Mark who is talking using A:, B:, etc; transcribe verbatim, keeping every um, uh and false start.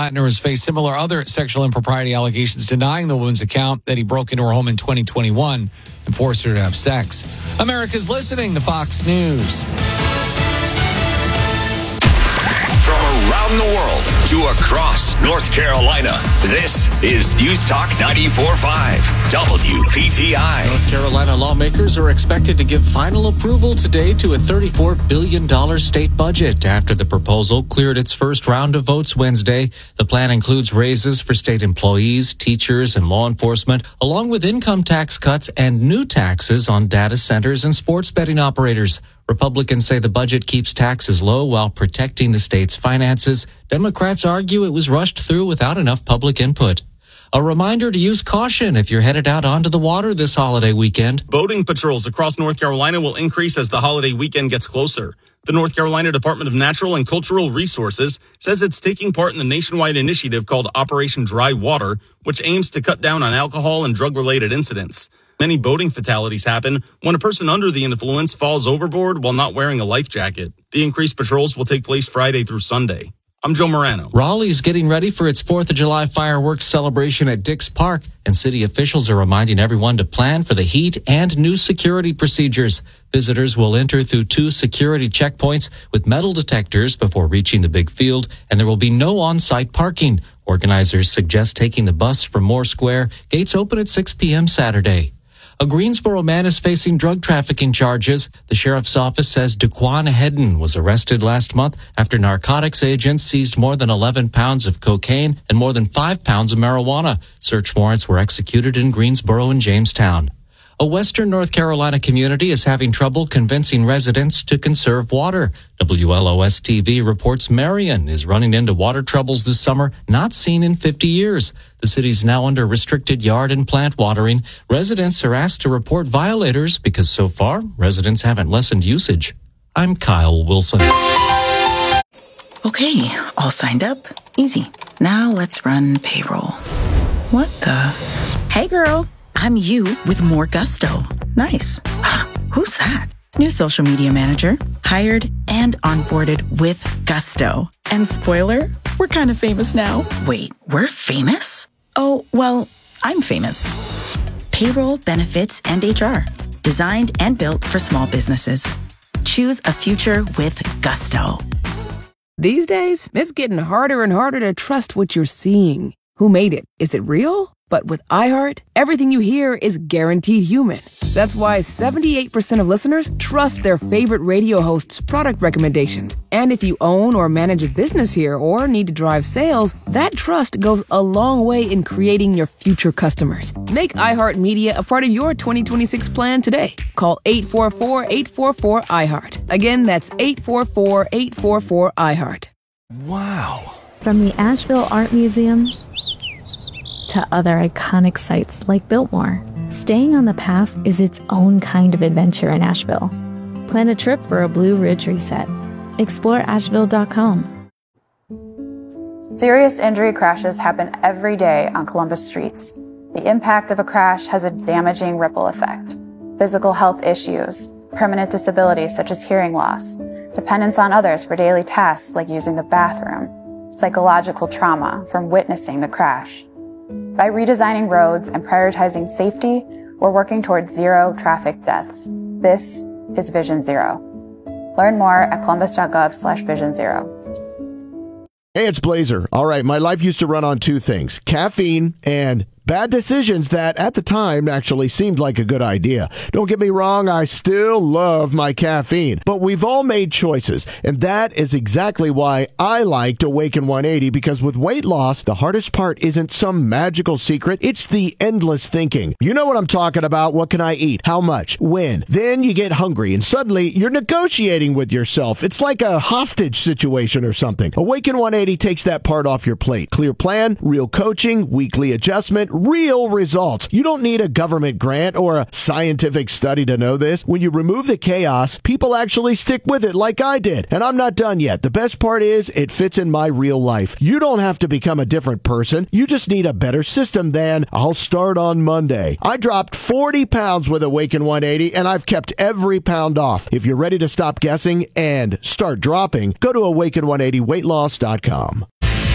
A: Plattner has faced similar other sexual impropriety allegations, denying the woman's account that he broke into her home in twenty twenty-one and forced her to have sex. America's listening to Fox News.
B: From around the world to across North Carolina, this is News Talk ninety-four point five W P T I.
C: North Carolina lawmakers are expected to give final approval today to a thirty-four billion dollars state budget after the proposal cleared its first round of votes Wednesday. The plan includes raises for state employees, teachers, and law enforcement, along with income tax cuts and new taxes on data centers and sports betting operators. Republicans say the budget keeps taxes low while protecting the state's finances. Democrats argue it was rushed through without enough public input. A reminder to use caution if you're headed out onto the water this holiday weekend.
D: Boating patrols across North Carolina will increase as the holiday weekend gets closer. The North Carolina Department of Natural and Cultural Resources says it's taking part in the nationwide initiative called Operation Dry Water, which aims to cut down on alcohol and drug-related incidents. Many boating fatalities happen when a person under the influence falls overboard while not wearing a life jacket. The increased patrols will take place Friday through Sunday. I'm Joe Morano.
C: Raleigh's getting ready for its fourth of July fireworks celebration at Dix Park, and city officials are reminding everyone to plan for the heat and new security procedures. Visitors will enter through two security checkpoints with metal detectors before reaching the big field, and there will be no on-site parking. Organizers suggest taking the bus from Moore Square. Gates open at six p.m. Saturday. A Greensboro man is facing drug trafficking charges. The sheriff's office says Daquan Hedden was arrested last month after narcotics agents seized more than eleven pounds of cocaine and more than five pounds of marijuana. Search warrants were executed in Greensboro and Jamestown. A western North Carolina community is having trouble convincing residents to conserve water. W L O S T V reports Marion is running into water troubles this summer not seen in fifty years. The city's now under restricted yard and plant watering. Residents are asked to report violators because so far, residents haven't lessened usage. I'm Kyle Wilson.
E: Okay, all signed up. Easy. Now let's run payroll. What the? Hey, girl. I'm you with more gusto. Nice. Who's that? New social media manager. Hired and onboarded with gusto. And spoiler, we're kind of famous now. Wait, we're famous? Oh, well, I'm famous. Payroll, benefits, and H R. Designed and built for small businesses. Choose a future with gusto.
F: These days, it's getting harder and harder to trust what you're seeing. Who made it? Is it real? But with iHeart, everything you hear is guaranteed human. That's why seventy-eight percent of listeners trust their favorite radio host's product recommendations. And if you own or manage a business here or need to drive sales, that trust goes a long way in creating your future customers. Make iHeartMedia a part of your twenty twenty-six plan today. Call eight four four, eight four four, iHeart. Again, that's eight four four, eight four four, iHeart.
G: Wow. From the Asheville Art Museum to other iconic sites like Biltmore, staying on the path is its own kind of adventure in Asheville. Plan a trip for a Blue Ridge reset. Explore asheville dot com.
H: Serious injury crashes happen every day on Columbus streets. The impact of a crash has a damaging ripple effect. Physical health issues, permanent disabilities such as hearing loss, dependence on others for daily tasks like using the bathroom, psychological trauma from witnessing the crash. By redesigning roads and prioritizing safety, we're working towards zero traffic deaths. This is Vision Zero. Learn more at columbus.gov slash vision zero.
I: Hey, it's Blazer. All right, my life used to run on two things, caffeine and bad decisions that at the time actually seemed like a good idea. Don't get me wrong, I still love my caffeine, but we've all made choices, and that is exactly why I liked Awaken one eighty, because with weight loss, the hardest part isn't some magical secret, it's the endless thinking. You know what I'm talking about. What can I eat? How much? When? Then you get hungry, and suddenly you're negotiating with yourself. It's like a hostage situation or something. Awaken one eighty takes that part off your plate. Clear plan, real coaching, weekly adjustment, real results. You don't need a government grant or a scientific study to know this. When you remove the chaos, people actually stick with it like I did. And I'm not done yet. The best part is it fits in my real life. You don't have to become a different person. You just need a better system than I'll start on Monday. I dropped forty pounds with Awaken one eighty, and I've kept every pound off. If you're ready to stop guessing and start dropping, go to awaken one eighty weight loss dot com.